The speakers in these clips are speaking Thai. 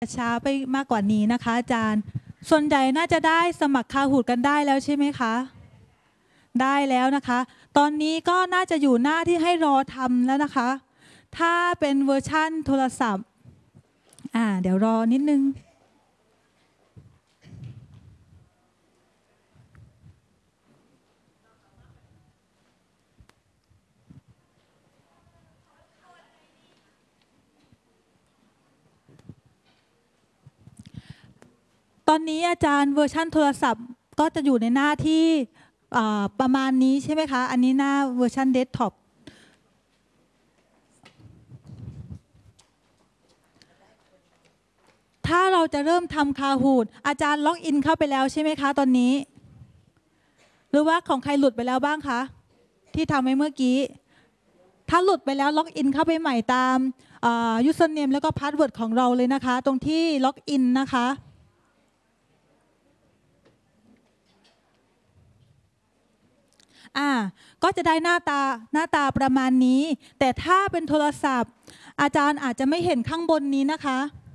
ช้าไปมากกว่านี้นะคะอาจารย์ส่วนใหญ่น่าจะได้สมัครคาหูดกันได้แล้วใช่ไหมคะได้แล้วนะคะตอนนี้ก็น่าจะอยู่หน้าที่ให้รอทำแล้วนะคะถ้าเป็นเวอร์ชั่นโทรศัพท์เดี๋ยวรอนิดนึงตอนนี้อาจารย์เวอร์ชั่นโทรศัพท์ก็จะอยู่ในหน้าที่ประมาณนี้ใช่ไหมคะอันนี้หน้าเวอร์ชันเดสก์ท็อปถ้าเราจะเริ่มทำคาหูดอาจารย์ล็อกอินเข้าไปแล้วใช่ไหมคะตอนนี้หรือว่าของใครหลุดไปแล้วบ้างคะที่ทำไว้เมื่อกี้ถ้าหลุดไปแล้วล็อกอินเข้าไปใหม่ตามยูสเซอร์เนมแล้วก็พาสเวิร์ดของเราเลยนะคะตรงที่ล็อกอินนะคะก็จะได้หน้าตาประมาณนี้แต่ถ้าเป็นโทรศัพท์อาจารย์อาจจะไม่เห็นข้างบนนี้นะคะ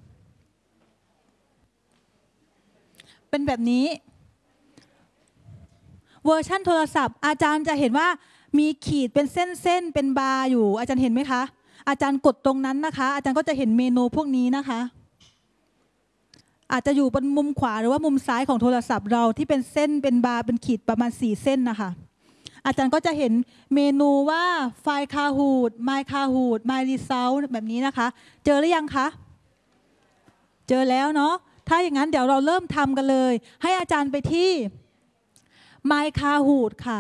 เป็นแบบนี้เวอร์ชันโทรศัพท์อาจารย์จะเห็นว่ามีขีดเป็นเส้นเป็นบาร์อยู่อาจารย์เห็นไหมคะอาจารย์กดตรงนั้นนะคะอาจารย์ก็จะเห็นเมนูพวกนี้นะคะอาจจะอยู่บนมุมขวาหรือว่ามุมซ้ายของโทรศัพท์เราที่เป็นเส้นเป็นบาร์เป็นขีดประมาณ4 เส้นนะคะอาจารย์ก็จะเห็นเมนูว่าไฟล์คาหูด My คาหูด My Result แบบนี้นะคะเจอหรือยังคะเจอแล้วเนาะถ้าอย่างนั้นเดี๋ยวเราเริ่มทำกันเลยให้อาจารย์ไปที่ My คาหูดค่ะ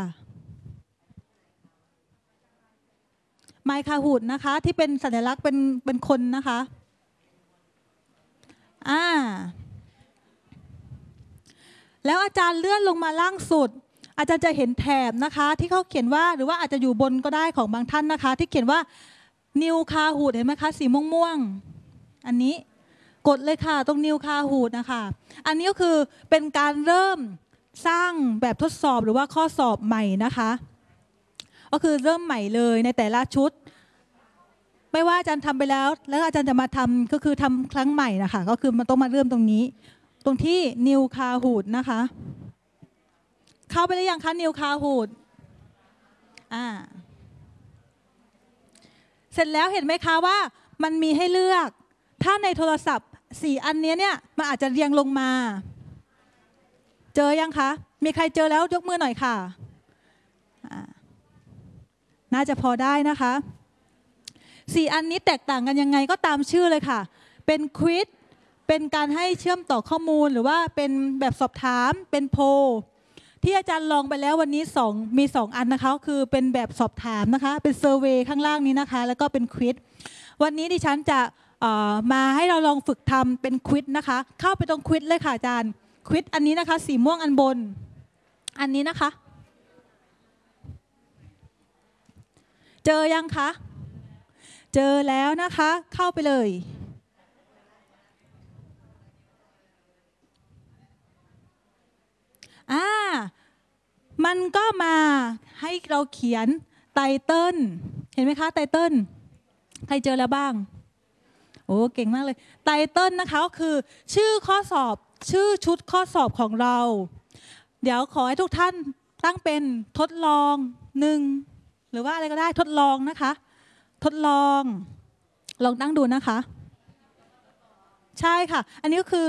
My คาหูดนะคะที่เป็นสัญลักษณ์เป็นคนนะคะแล้วอาจารย์เลื่อนลงมาล่างสุดอาจารย์จะเห็นแถบนะคะที่เขาเขียนว่าหรือว่าอาจจะอยู่บนก็ได้ของบางท่านนะคะที่เขียนว่า New คาหูดเห็นไหมคะสีม่วงอันนี้กดเลยค่ะตรง New คาหูดนะคะอันนี้ก็คือเป็นการเริ่มสร้างแบบทดสอบหรือว่าข้อสอบใหม่นะคะก็คือเริ่มใหม่เลยในแต่ละชุดไม่ว่าอาจารย์ทำไปแล้วอาจารย์จะมาทำก็คือทำครั้งใหม่นะคะก็คือมันต้องมาเริ่มตรงนี้ตรงที่ New คาหูดนะคะเข้าไปหรือยังคะ New คาหูดเสร็จแล้วเห็นไหมคะว่ามันมีให้เลือกถ้าในโทรศัพท์4 อันนี้เนี่ยมันอาจจะเรียงลงมาเจอยังคะมีใครเจอแล้วยกมือหน่อยค่ะน่าจะพอได้นะคะ4 อันนี้แตกต่างกันยังไงก็ตามชื่อเลยค่ะเป็นควิซเป็นการให้เชื่อมต่อข้อมูลหรือว่าเป็นแบบสอบถามเป็นโพลที่อาจารย์ลองไปแล้ววันนี้มี2 อันนะคะคือเป็นแบบสอบถามนะคะเป็นเซอร์เวย์ข้างล่างนี้นะคะแล้วก็เป็นควิซวันนี้ดิฉันจะมาให้เราลองฝึกทำเป็นควิซนะคะเข้าไปตรงควิซเลยค่ะอาจารย์ควิซอันนี้นะคะสีม่วงอันบนอันนี้นะคะเจอยังคะเจอแล้วนะคะเข้าไปเลยมันก็มาให้เราเขียนไตเติ้ลเห็นไหมคะไตเติ้ลใครเจอแล้วบ้างโอ้เก่งมากเลยไตเติ้ลนะคะก็คือชื่อข้อสอบชื่อชุดข้อสอบของเราเดี๋ยวขอให้ทุกท่านตั้งเป็นทดลอง1หรือว่าอะไรก็ได้ทดลองนะคะทดลองตั้งดูนะคะใช่ค่ะอันนี้ก็คือ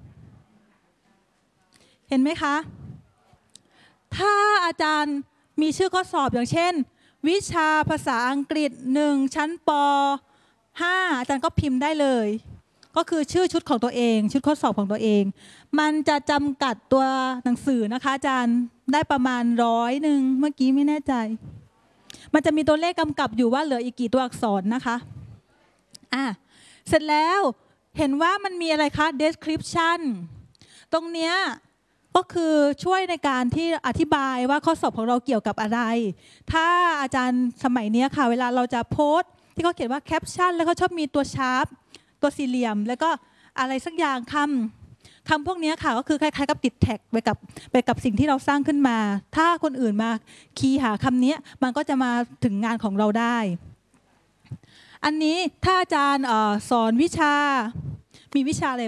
เห็นไหมคะถ้าอาจารย์มีชื่อข้อสอบอย่างเช่นวิชาภาษาอังกฤษ1ชั้นป.5 อาจารย์ก็พิมพ์ได้เลยก็คือชื่อชุดของตัวเองชุดข้อสอบของตัวเองมันจะจำกัดตัวหนังสือนะคะอาจารย์ได้ประมาณ100เมื่อกี้ไม่แน่ใจมันจะมีตัวเลขกำกับอยู่ว่าเหลืออีกกี่ตัวอักษรนะคะเสร็จแล้วเห็นว่ามันมีอะไรคะ description ตรงเนี้ยก็คือช่วยในการที่อธิบายว่าข้อสอบของเราเกี่ยวกับอะไรถ้าอาจารย์สมัยนี้ค่ะเวลาเราจะโพสต์ที่เขาเขียนว่าแคปชั่นแล้วเขาชอบมีตัวชาร์ปตัวสี่เหลี่ยมแล้วก็อะไรสักอย่างคำพวกนี้ค่ะก็คือคล้ายๆกับติดแท็กไปกับสิ่งที่เราสร้างขึ้นมาถ้าคนอื่นมาคีย์หาคำนี้มันก็จะมาถึงงานของเราได้อันนี้ถ้าอาจารย์สอนวิชามีวิชาอะไร